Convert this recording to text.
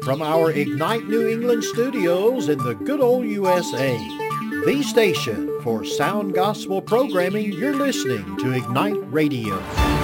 From our Ignite New England studios in the good old USA, the station for sound gospel programming, you're listening to Ignite Radio.